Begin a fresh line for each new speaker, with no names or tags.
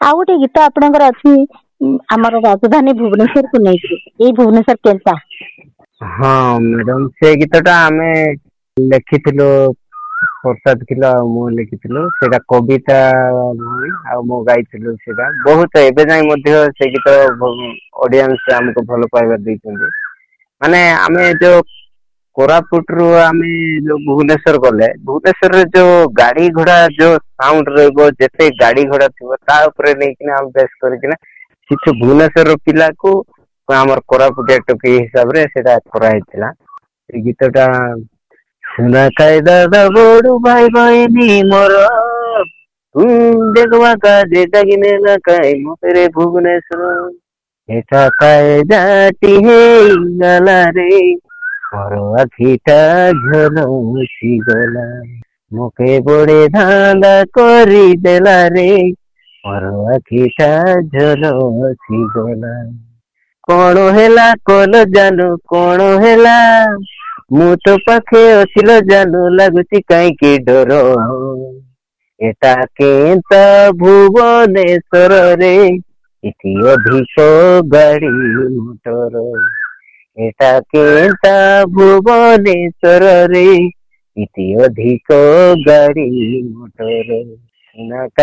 ଆଉ ଗୋଟେ ଗୀତ ଆପଣଙ୍କର ଅଛି ଆମର ରାଜଧାନୀ ଭୁବନେଶ୍ୱର କୁ ନେଇକି ଏଇ ଭୁବନେଶ୍ୱର କେନ୍ତା।
ହଁ ମ୍ୟାଡାମ ସେ ଗୀତଟା ଆମେ ଲେଖିଥିଲୁ, ପ୍ରସାଦ ଖିଲ ଆଉ ମୁଁ ଲେଖିଥିଲୁ। ସେଇଟା କବିତା ଭଳି ଆଉ ମୁଁ ଗାଇଥିଲୁ। ସେଇଟା ବହୁତ ଏବେ ଯାଇ ମଧ୍ୟ ସେ ଗୀତ ଅଡିଏନ୍ସ ଆମକୁ ଭଲ ପାଇବା ଦେଇଛନ୍ତି। ମାନେ ଆମେ ଯୋଉ କୋରାପୁଟରୁ ଆମେ ଯୋଉ ଭୁବନେଶ୍ୱର ଗଲେ, ଭୁବନେଶ୍ୱରରେ ଯୋଉ ଗାଡି ଘୋଡା ଯୋଉ ସାଉଣ୍ଡ ରହିବ, ଯେତେ ଗାଡି ଘୋଡା ଥିବ ତା ଉପରେ ନେଇକିନା ଆମେ ବେଶ କରିକିନା କିଛି ଭୁବନେଶ୍ୱରର ପିଲାକୁ ଆମର କୋରାପୁଟିଆ ଟୋକି ହିସାବରେ ସେଇଟା କରାହେଇଥିଲା। ଏ ଗୀତଟା ସୁନା କାଇଦା ବଡୁ ଭାଇ ଭାଇନି ମୋର ଦେଖବା ଯେଟା କି ନେଲା କାଇ ମତରେ ଭୁବନେଶ୍ୱର ଏଟା କାয়দাটি ହେଇଗଲା ରେ ମୋର ଆଖିଟା ଝଲସି ଗଲା ମୁକେ ବଡେ ଧାନ୍ଦା କରିଦେଲା ରେ ମୋର ଆଖିଟା ଝଲସି ଗଲା। କଣ ହେଲା କଲ ଜାନୁ କଣ ହେଲା ମୁଁ ତ ପାଖେ ଅଛିଲ ଜାନୁ ଲାଗୁଛି କାହିଁକି ଡର ଏଟା କେନ୍ତା ଭୁବନେଶ୍ୱରରେ ଏଠି ଅଧିକ ଗାଡି ମଟର ଏଟା କେନ୍ତା ଭୁବନେଶ୍ୱରରେ ଏଠି ଅଧିକ ଗାଡି ମଟର।